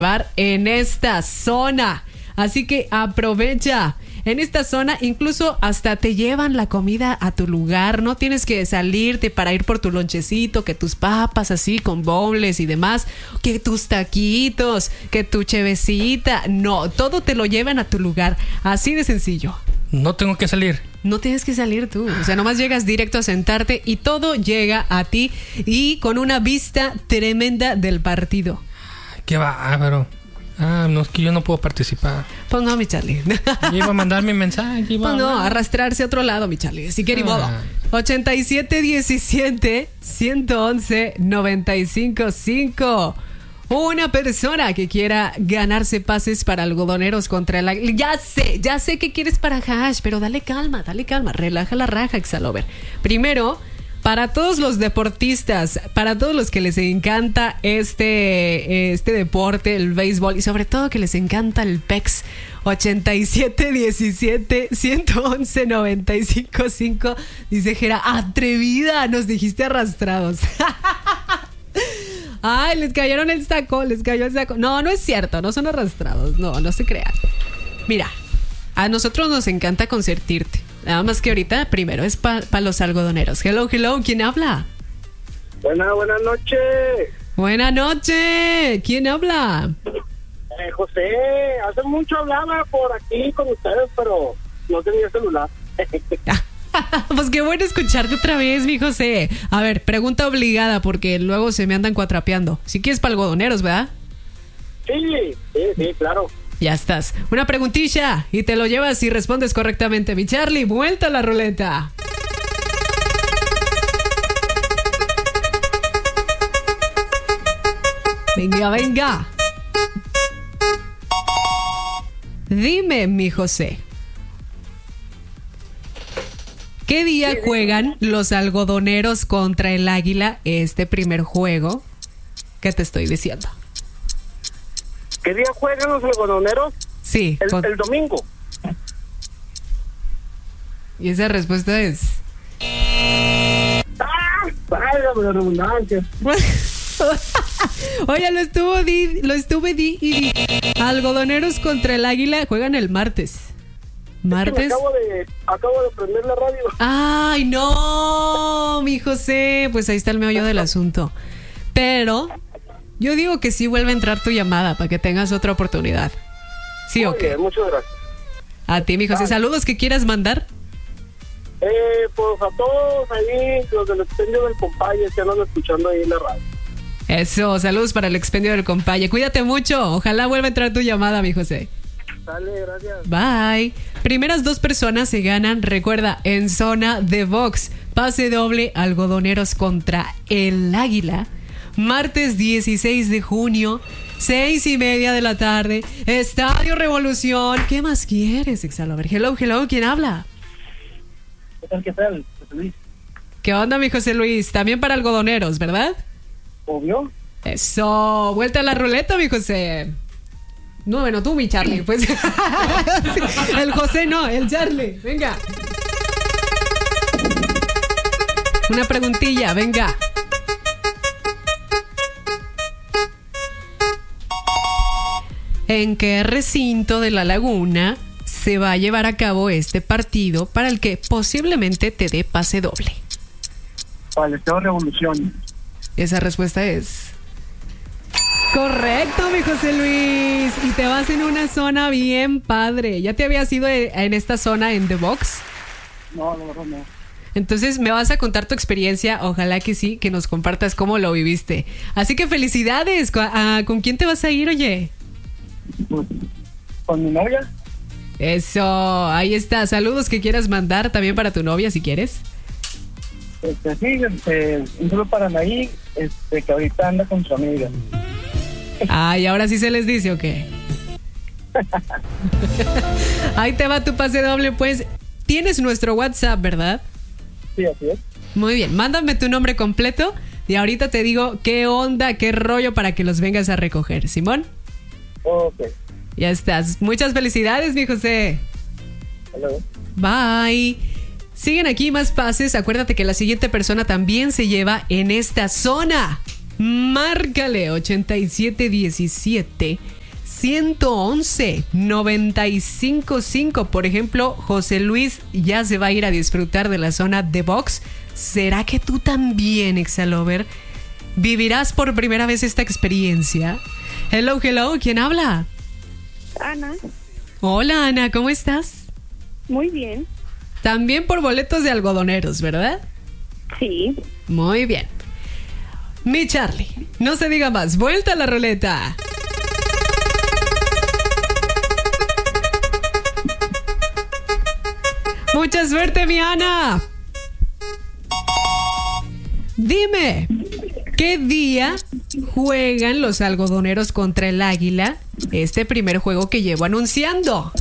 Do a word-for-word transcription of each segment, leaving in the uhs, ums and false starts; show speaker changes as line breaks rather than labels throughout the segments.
en esta zona. Así que aprovecha. En esta zona incluso hasta te llevan la comida a tu lugar. No tienes que salirte para ir por tu lonchecito, que tus papas así con bowls y demás, que tus taquitos, que tu chevecita. No, todo te lo llevan a tu lugar. Así de sencillo.
No tengo que salir.
No tienes que salir tú. O sea, nomás llegas directo a sentarte y todo llega a ti y con una vista tremenda del partido.
Qué bárbaro. Ah, no, es que yo no puedo participar.
Pues no, mi Charlie.
Yo iba a mandar mi mensaje. Iba
Pues no,
a
arrastrarse a otro lado, mi Charlie. Si quiere,
ah.
modo. ochenta y siete diecisiete, ciento once, noventa y cinco cinco. Una persona que quiera ganarse pases para algodoneros contra el... Ya sé, ya sé que quieres para Hash, pero dale calma, dale calma. Relaja la raja, Exalover. Primero... Para todos los deportistas, para todos los que les encanta este, este deporte, el béisbol, y sobre todo que les encanta el P E X, ochenta y siete diecisiete, ciento once, noventa y cinco cinco, dice Jera, atrevida, nos dijiste arrastrados. Ay, les cayeron el saco, les cayó el saco. No, no es cierto, no son arrastrados, no, no se crean. Mira, a nosotros nos encanta consentirte. Nada más que ahorita, primero es para pa los algodoneros. Hello, hello, ¿quién habla?
Buena, buenas noches.
Buenas noches, ¿quién habla?
Eh, José, hace mucho hablaba por aquí con ustedes, pero no tenía celular.
Pues qué bueno escucharte otra vez, mi José. A ver, pregunta obligada porque luego se me andan cuatrapeando. Si quieres para algodoneros, ¿verdad?
Sí, sí, sí, claro.
Ya estás. Una preguntilla y te lo llevas si respondes correctamente. Mi Charlie, vuelta a la ruleta. Venga, venga. Dime, mi José. ¿Qué día juegan los algodoneros contra el Águila este primer juego que te estoy diciendo?
¿Qué día juegan los algodoneros?
Sí.
El,
con...
el domingo.
Y esa respuesta es...
¡Ah! ¡Válgame la redundancia!
Oye, lo estuvo di, lo estuve di y di. Algodoneros contra el Águila juegan el martes. ¿Martes?
Es que acabo de, acabo de prender la radio.
¡Ay, no! Mi José, pues ahí está el meollo del asunto. Pero... yo digo que sí vuelve a entrar tu llamada para que tengas otra oportunidad. ¿Sí o qué?
Muchas gracias.
A ti, mi José. ¿Saludos que quieras mandar?
Eh, pues a todos ahí, los del expendio del Compaye, que andan escuchando ahí en la radio.
Eso, saludos para el expendio del Compaye. Cuídate mucho. Ojalá vuelva a entrar tu llamada, mi José.
Dale, gracias.
Bye. Primeras dos personas se ganan, recuerda, en zona de box. Pase doble, algodoneros contra el Águila. Martes dieciséis de junio, seis y media de la tarde, Estadio Revolución. ¿Qué más quieres, Exalover? Hello, hello, ¿quién habla?
¿Qué tal, qué tal, José Luis?
¿Qué onda, mi José Luis? También para algodoneros, ¿verdad?
Obvio.
Eso, vuelta a la ruleta, mi José. No, bueno, tú, mi Charlie, pues. El José no, el Charlie, venga. Una preguntilla, venga. ¿En qué recinto de la Laguna se va a llevar a cabo este partido para el que posiblemente te dé pase doble?
Para el Estadio Revolución.
Esa respuesta es... correcto, mi José Luis. Y te vas en una zona bien padre. ¿Ya te habías ido en esta zona en The Box?
No, no, no, no.
Entonces me vas a contar tu experiencia. Ojalá que sí, que nos compartas cómo lo viviste. Así que felicidades. ¿Con quién te vas a ir, oye?
¿Con mi novia?
Eso, ahí está. Saludos que quieras mandar también para tu novia si quieres.
Este, sí, este, un saludo para Anaí, este, que ahorita anda con su amiga.
Ay, ahora sí se les dice, ¿o qué? Ahí te va tu pase doble, pues. Tienes nuestro WhatsApp, ¿verdad?
Sí, así es.
Muy bien, mándame tu nombre completo y ahorita te digo qué onda, qué rollo para que los vengas a recoger. ¿Simón?
Ok.
Ya estás. Muchas felicidades, mi José.
Hello.
Bye. Siguen aquí más pases. Acuérdate que la siguiente persona también se lleva en esta zona. Márcale ochenta y siete diecisiete ciento once noventa y cinco cinco. Por ejemplo, José Luis ya se va a ir a disfrutar de la zona de box. ¿Será que tú también, Exalover, vivirás por primera vez esta experiencia? Hello, hello, ¿quién habla?
Ana.
Hola, Ana, ¿cómo estás?
Muy bien.
También por boletos de algodoneros, ¿verdad?
Sí.
Muy bien. Mi Charlie, no se diga más, vuelta a la ruleta. Mucha suerte, mi Ana. Dime, ¿qué día juegan los algodoneros contra el Águila? Este primer juego que llevo anunciando.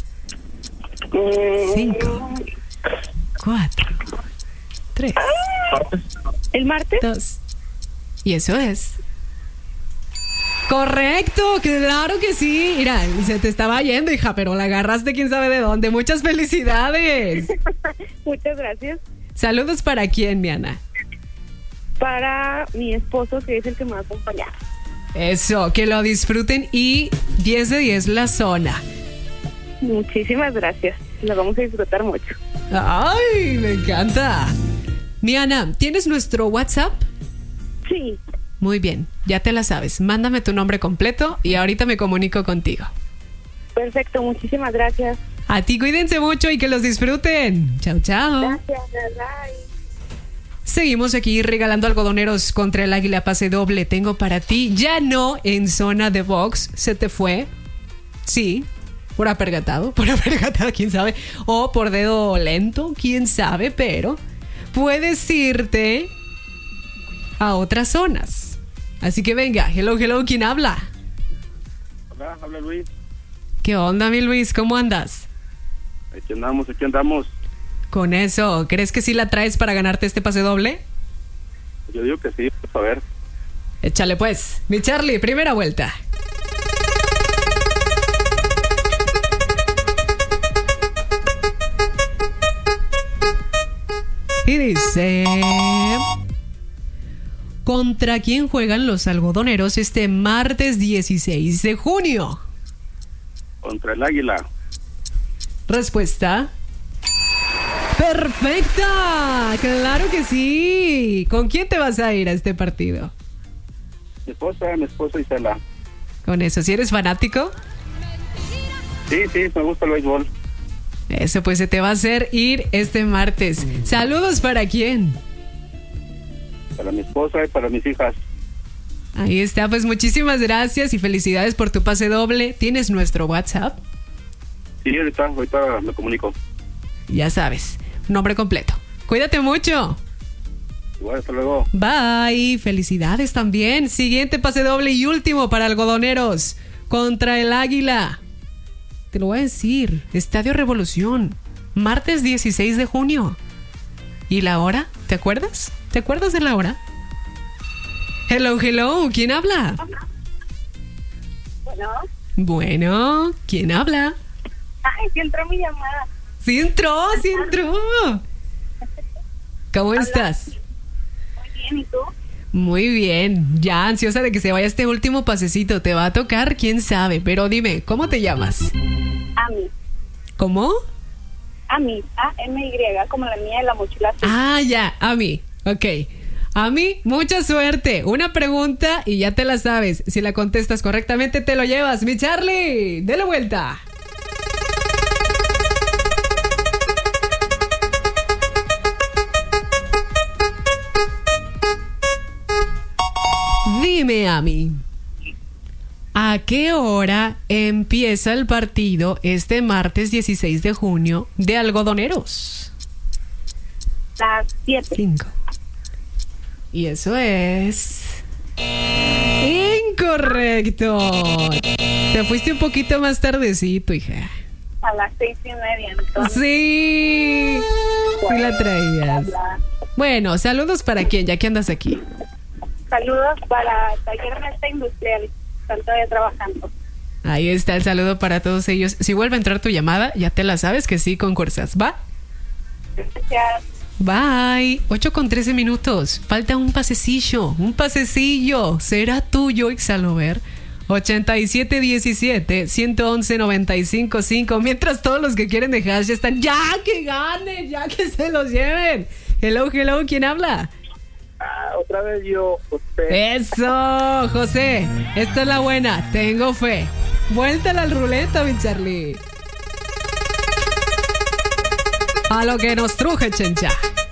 Cinco, cuatro, tres,
¿El martes?
dos. Y eso es correcto, claro que sí. Mira, se te estaba yendo, hija, pero la agarraste quién sabe de dónde. Muchas felicidades.
Muchas gracias.
Saludos para quién, mi Ana.
Para mi esposo, que es el que me va a acompañar.
Eso, que lo disfruten y diez de diez la zona.
Muchísimas gracias. Lo vamos a disfrutar mucho.
Ay, me encanta. Mi Ana, ¿tienes nuestro WhatsApp?
Sí.
Muy bien, ya te la sabes. Mándame tu nombre completo y ahorita me comunico contigo.
Perfecto, muchísimas gracias.
A ti, cuídense mucho y que los disfruten. Chao, chao.
Gracias, bye.
Seguimos aquí regalando algodoneros contra el Águila pase doble. Tengo para ti, ya no en zona de box. ¿Se te fue? Sí, por apergatado, por apergatado, quién sabe. O por dedo lento, quién sabe, pero puedes irte a otras zonas. Así que venga, hello, hello, ¿quién habla?
Hola, habla Luis.
¿Qué onda, mi Luis? ¿Cómo andas?
Aquí andamos, aquí andamos.
Con eso, ¿crees que sí la traes para ganarte este pase doble?
Yo digo que sí, pues a ver.
Échale pues, mi Charlie, primera vuelta. Y dice... ¿Contra quién juegan los algodoneros este martes dieciséis de junio?
Contra el Águila.
Respuesta perfecta. Claro que sí. ¿Con quién te vas a ir a este partido?
Mi esposa, mi esposa Isela.
Con eso, ¿si eres fanático?
Sí, sí, me gusta el béisbol.
Eso pues se te va a hacer ir este martes. Saludos para quién.
Para mi esposa y para mis hijas.
Ahí está, pues muchísimas gracias y felicidades por tu pase doble. ¿Tienes nuestro WhatsApp?
Sí, ahorita, ahorita me comunico.
Ya sabes, nombre completo. Cuídate mucho.
Igual, hasta luego.
Bye, felicidades también. Siguiente pase doble y último para algodoneros contra el Águila. Te lo voy a decir, Estadio Revolución, martes dieciséis de junio. ¿Y la hora? ¿Te acuerdas? ¿Te acuerdas de la hora? Hello, hello, ¿quién habla?
Bueno.
Bueno, ¿quién habla?
Ay, sí entró mi llamada.
Sí entró, sí entró. ¿Cómo
Hola.
estás?
Muy bien, ¿y tú?
Muy bien, ya ansiosa de que se vaya este último pasecito. Te va a tocar, quién sabe, pero dime, ¿cómo te llamas?
Ami.
¿Cómo?
Ami, A M Y, como la mía de la mochila azul.
Ah, ya, a mí, ok. A mí, mucha suerte. Una pregunta y ya te la sabes. Si la contestas correctamente, te lo llevas. Mi Charlie, dale vuelta. Dime, Ami, ¿a qué hora empieza el partido este martes dieciséis de junio de algodoneros?
Las siete.
Cinco. Y eso es... incorrecto. Te fuiste un poquito más tardecito, hija.
A las seis y media, entonces.
Sí. Sí la traías. Bueno, saludos para quién, ya que andas aquí.
Saludos para Taller Mesta Industrial. Están todavía trabajando.
Ahí está el saludo para todos ellos. Si vuelve a entrar tu llamada, ya te la sabes que sí concursas, ¿va?
Gracias.
Bye. ocho con trece minutos. Falta un pasecillo. Un pasecillo. Será tuyo, Ixalover. ochenta y siete diecisiete, ciento once, noventa y cinco cinco. Mientras todos los que quieren dejar ya están. ¡Ya que ganen! ¡Ya que se los lleven! Hello, hello. ¿Quién habla?
Ah, otra vez yo, José.
Eso, José. Esta es la buena. Tengo fe. Vuelta a la ruleta, mi Charlie. A lo que nos truje, chencha.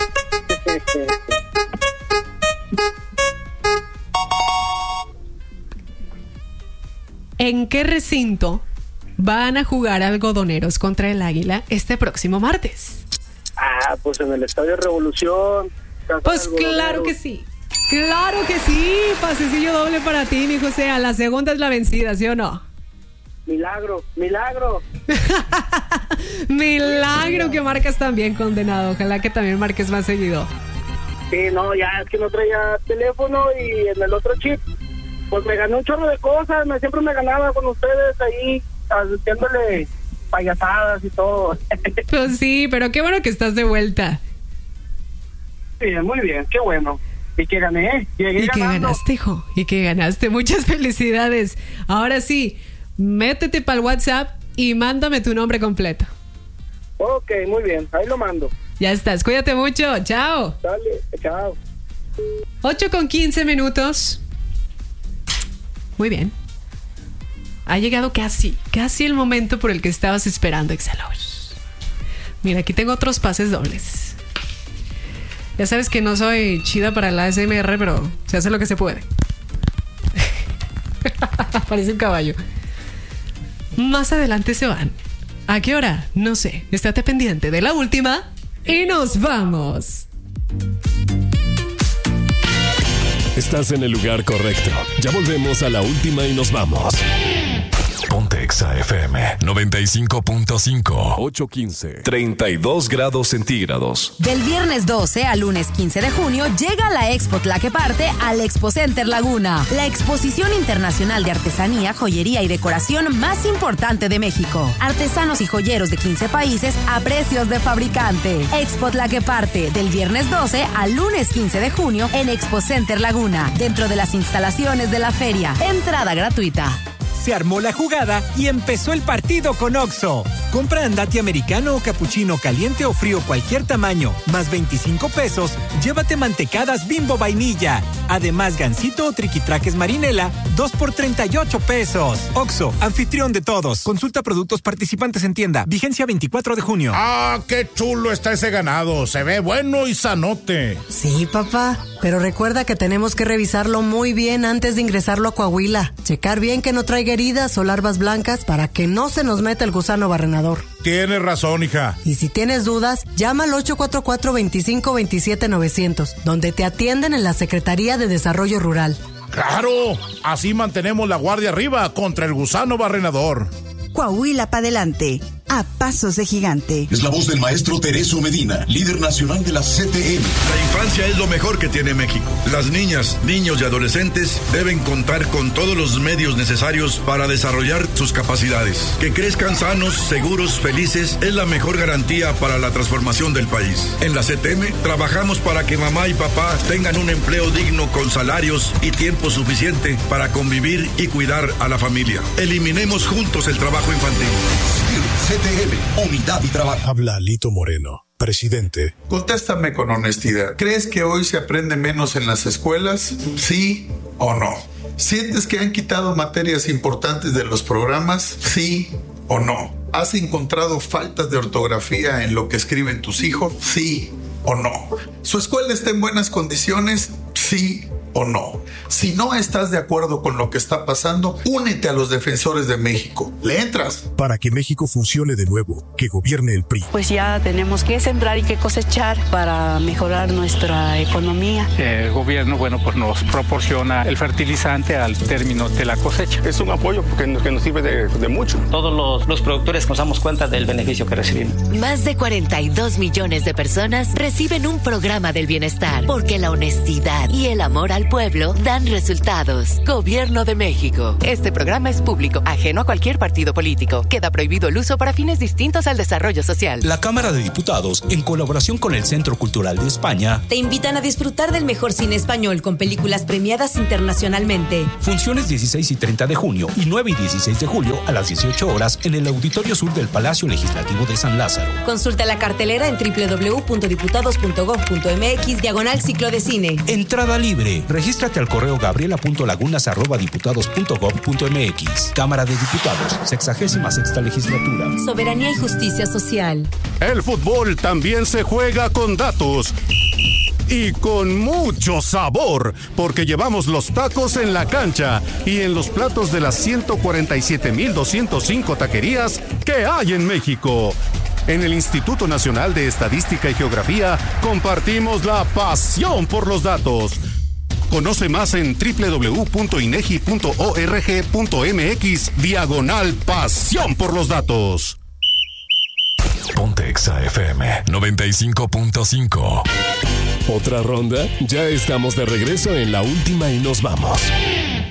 ¿En qué recinto van a jugar algodoneros contra el Águila este próximo martes?
Ah, pues en el Estadio Revolución.
Pues claro que sí. Claro que sí. Pasecillo doble para ti, mi José. A la segunda es la vencida, ¿sí o no?
Milagro, milagro.
Milagro que marcas también, condenado. Ojalá que también marques más seguido.
Sí, no, ya es que no traía teléfono y en el otro chip, pues me gané un chorro de cosas. Me, siempre me ganaba con ustedes ahí, haciéndole payasadas y todo.
Pues sí, pero qué bueno que estás de vuelta.
Sí, muy bien, qué bueno. Y que gané, llegué
Y que
ganando.
ganaste, hijo. Y que ganaste. Muchas felicidades. Ahora sí, métete para el WhatsApp y mándame tu nombre completo.
Ok, muy bien, ahí lo mando.
Ya estás, cuídate mucho. Chao.
Dale, chao.
ocho con quince minutos. Muy bien. Ha llegado casi, casi el momento por el que estabas esperando, Exhalor. Mira, aquí tengo otros pases dobles. Ya sabes que no soy chida para la A S M R, pero se hace lo que se puede. Parece un caballo. Más adelante se van. ¿A qué hora? No sé. Estate pendiente de la última y nos vamos.
Estás en el lugar correcto. Ya volvemos a la última y nos vamos. Ponte Exa F M noventa y cinco punto cinco. ocho quince. treinta y dos grados centígrados.
Del viernes doce al lunes quince de junio llega la Expo Tlaqueparte al Expo Center Laguna, la exposición internacional de artesanía, joyería y decoración más importante de México. Artesanos y joyeros de quince países a precios de fabricante. Expo Tlaqueparte del viernes doce al lunes quince de junio en Expo Center Laguna, dentro de las instalaciones de la feria. Entrada gratuita.
Se armó la jugada y empezó el partido con Oxxo. Compra andati americano o capuchino caliente o frío cualquier tamaño, más veinticinco pesos, llévate mantecadas Bimbo vainilla. Además, gansito o triquitraques marinela, dos por treinta y ocho pesos. Oxxo, anfitrión de todos. Consulta productos participantes en tienda. Vigencia veinticuatro de junio.
¡Ah, qué chulo está ese ganado! Se ve bueno y sanote.
Sí, papá, pero recuerda que tenemos que revisarlo muy bien antes de ingresarlo a Coahuila. Checar bien que no traiga heridas o larvas blancas para que no se nos meta el gusano barrenador.
Tienes razón, hija.
Y si tienes dudas, llama al ocho cuatro cuatro, veinticinco veintisiete novecientos, donde te atienden en la Secretaría de Desarrollo Rural.
¡Claro! Así mantenemos la guardia arriba contra el gusano barrenador.
Coahuila pa' adelante, a pasos de gigante.
Es la voz del maestro Teresio Medina, líder nacional de la C T M.
La infancia es lo mejor que tiene México. Las niñas, niños y adolescentes deben contar con todos los medios necesarios para desarrollar sus capacidades. Que crezcan sanos, seguros, felices es la mejor garantía para la transformación del país. En la C T M trabajamos para que mamá y papá tengan un empleo digno con salarios y tiempo suficiente para convivir y cuidar a la familia. Eliminemos juntos el trabajo infantil.
C T M, unidad y trabajo.
Habla Alito Moreno, presidente.
Contéstame con honestidad. ¿Crees que hoy se aprende menos en las escuelas? ¿Sí o no? ¿Sientes que han quitado materias importantes de los programas? ¿Sí o no? ¿Has encontrado faltas de ortografía en lo que escriben tus hijos? ¿Sí o no? ¿Su escuela está en buenas condiciones? ¿Sí o no? Si no estás de acuerdo con lo que está pasando, únete a los defensores de México. ¿Le entras?
Para que México funcione de nuevo, que gobierne el P R I.
Pues ya tenemos que sembrar y que cosechar para mejorar nuestra economía.
El gobierno, bueno, pues nos proporciona el fertilizante al término de la cosecha.
Es un apoyo porque nos, que nos sirve de, de mucho.
Todos los, los productores nos damos cuenta del beneficio que recibimos.
Más de cuarenta y dos millones de personas reciben un programa del bienestar, porque la honestidad y el amor al al pueblo dan resultados. Gobierno de México. Este programa es público, ajeno a cualquier partido político. Queda prohibido el uso para fines distintos al desarrollo social.
La Cámara de Diputados, en colaboración con el Centro Cultural de España,
te invitan a disfrutar del mejor cine español con películas premiadas internacionalmente.
Funciones dieciséis y treinta de junio y nueve y dieciséis de julio a las dieciocho horas en el Auditorio Sur del Palacio Legislativo de San Lázaro.
Consulta la cartelera en doble u doble u doble u punto diputados punto gob punto eme equis diagonal ciclo de cine.
Entrada libre. Regístrate al correo gabriela punto lagunas arroba diputados punto gob punto eme equis. Cámara de Diputados, sexagésima sexta legislatura.
Soberanía y justicia social.
El fútbol también se juega con datos. Y con mucho sabor, porque llevamos los tacos en la cancha y en los platos de las ciento cuarenta y siete mil doscientas cinco taquerías que hay en México. En el Instituto Nacional de Estadística y Geografía compartimos la pasión por los datos. Conoce más en doble u doble u doble u punto inegi punto org punto eme equis diagonal pasión por los datos.
Ponte Exa F M noventa y cinco punto cinco. ¿Otra ronda? Ya estamos de regreso en la última y nos vamos.